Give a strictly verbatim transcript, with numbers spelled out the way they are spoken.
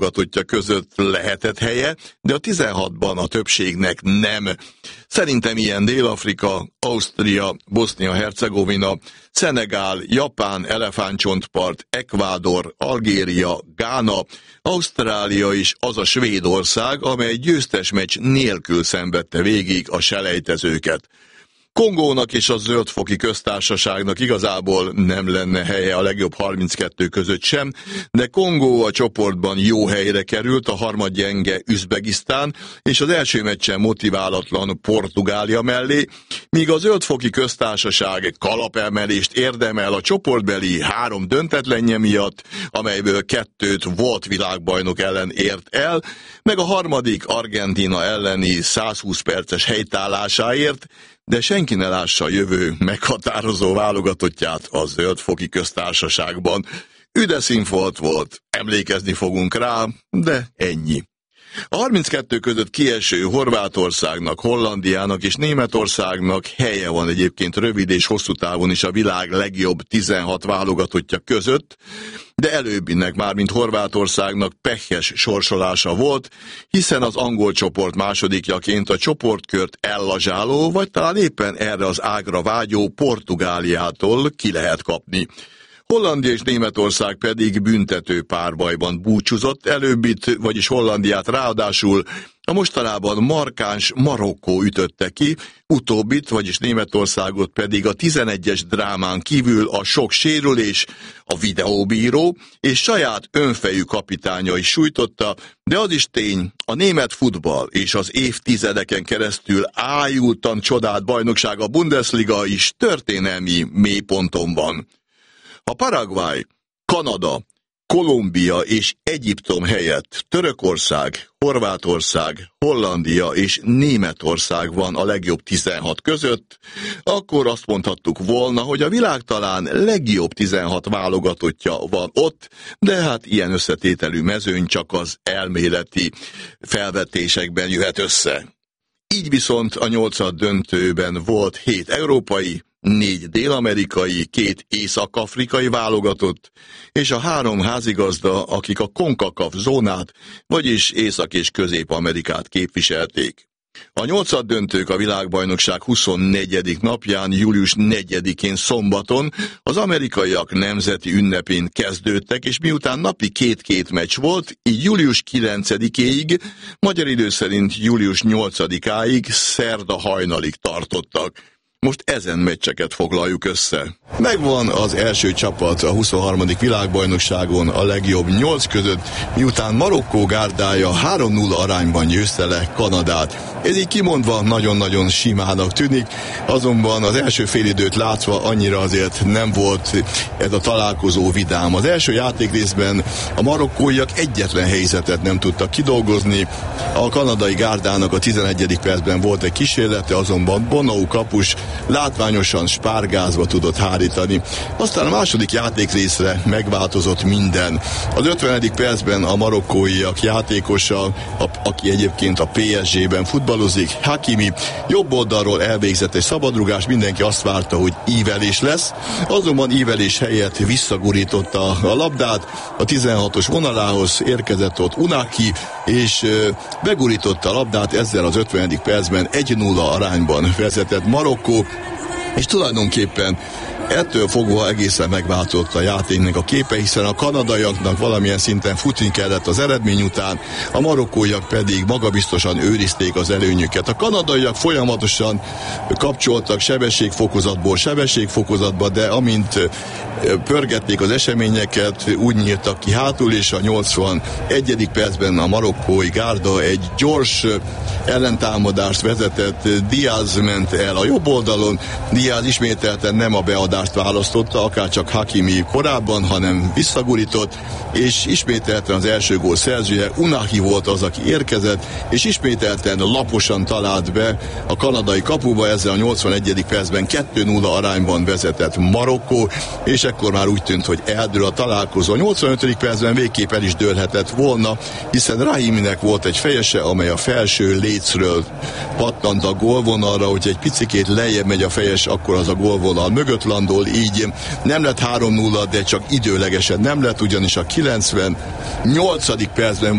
válogatottja között lehetett helye, de a tizenhatban a többségnek nem. Szerintem ilyen Dél-Afrika, Ausztria, Bosznia-Hercegovina, Szenegál, Japán, Elefántcsontpart, Ekvádor, Algéria, Gána, Ausztrália is az a Svédország, amely győztes meccs nélkül szenvedte végig a selejtezőket. Kongónak és a Zöldfoki Köztársaságnak igazából nem lenne helye a legjobb harminckettő között sem, de Kongó a csoportban jó helyre került, a harmadgyenge Üzbegisztán és az első meccsen motiválatlan Portugália mellé, míg a Zöldfoki Köztársaság kalapemelést érdemel a csoportbeli három döntetlenje miatt, amelyből kettőt volt világbajnok ellen ért el, meg a harmadik Argentína elleni százhúsz perces helytállásáért, de senki ne lássa a jövő meghatározó válogatottját a Zöldfoki Köztársaságban. Üde színfolt volt, emlékezni fogunk rá, de ennyi. A harminckettő között kieső Horvátországnak, Hollandiának és Németországnak helye van egyébként rövid és hosszú távon is a világ legjobb tizenhat válogatottja között, de előbbinek már, mint Horvátországnak pekhes sorsolása volt, hiszen az angol csoport másodikjaként a csoportkört ellazsáló, vagy talán éppen erre az ágra vágyó Portugáliától ki lehet kapni. Hollandia és Németország pedig büntető párbajban búcsúzott, előbbit, vagyis Hollandiát ráadásul a mostanában markáns Marokkó ütötte ki, utóbbit, vagyis Németországot pedig a tizenegyes drámán kívül a sok sérülés, a videóbíró és saját önfejű kapitánya is sújtotta, de az is tény, a német futball és az évtizedeken keresztül ájultan csodált bajnokság, a Bundesliga is történelmi mélyponton van. Ha Paraguay, Kanada, Kolumbia és Egyiptom helyett Törökország, Horvátország, Hollandia és Németország van a legjobb tizenhat között, akkor azt mondhattuk volna, hogy a világ talán legjobb tizenhat válogatottja van ott, de hát ilyen összetételű mezőny csak az elméleti felvetésekben jöhet össze. Így viszont a nyolcad döntőben volt hét európai, négy dél-amerikai, két észak-afrikai válogatott, és a három házigazda, akik a CONCACAF zónát, vagyis Észak- és Közép-Amerikát képviselték. A nyolcad döntők a világbajnokság huszonnegyedik napján, július negyedikén szombaton az amerikaiak nemzeti ünnepén kezdődtek, és miután napi két-két meccs volt, így július kilencedikéig, magyar idő szerint július nyolcadikáig szerda hajnalig tartottak. Most ezen meccseket foglaljuk össze. Megvan az első csapat a huszonharmadik világbajnokságon a legjobb nyolc között, miután Marokkó gárdája három nulla arányban győzte le Kanadát. Ez így kimondva nagyon-nagyon simának tűnik, azonban az első félidőt látva annyira azért nem volt ez a találkozó vidám. Az első játékrészben a marokkóiak egyetlen helyzetet nem tudtak kidolgozni, a kanadai gárdának a tizenegyedik percben volt egy kísérlete, azonban Bonou kapus látványosan spárgázva tudott hárítani. Aztán a második játékrészre megváltozott minden. Az ötvenedik percben a marokkóiak játékosa, a, aki egyébként a pé es gében futballozik, Hakimi, jobb oldalról elvégzett egy szabadrugás, mindenki azt várta, hogy ívelés lesz, azonban ívelés helyett visszagurította a labdát, a tizenhatos vonalához érkezett ott Unaki, és begurította a labdát, ezzel az ötvenedik percben egy nulla arányban vezetett Marokkó, és tulajdonképpen ettől fogva egészen megváltozott a játéknak a képe, hiszen a kanadaiaknak valamilyen szinten futni kellett az eredmény után, a marokkóiak pedig magabiztosan őrizték az előnyüket. A kanadaiak folyamatosan kapcsoltak sebességfokozatból sebességfokozatba, de amint pörgették az eseményeket, úgy nyírtak ki hátul, és a nyolcvanegyedik percben a marokkói gárda egy gyors ellentámadást vezetett, Diaz ment el a jobb oldalon, Diaz ismételten nem a beadást választotta, akárcsak Hakimi korábban, hanem visszagurított, és ismételten az első gól szerzője Unahi volt az, aki érkezett, és ismételten laposan talált be a kanadai kapuba, ezzel a nyolcvanegyedik percben kettő nulla arányban vezetett Marokkó, és ekkor már úgy tűnt, hogy eldől a találkozó. A nyolcvanötödik percben végképp el is dőlhetett volna, hiszen Rahiminek volt egy fejese, amely a felső lécről pattant a gólvonalra, hogy egy picikét lejjebb megy a fejes, akkor az a gólvonal mögött land, Andol, így nem lett három nulla, de csak időlegesen nem lett, ugyanis a kilencvennyolcadik percben